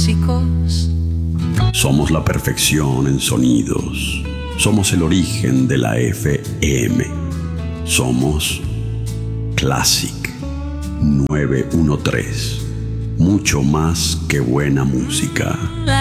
músicos. Somos la perfección en sonidos. Somos el origen de la FM. Somos Classic 913. Mucho más que buena música.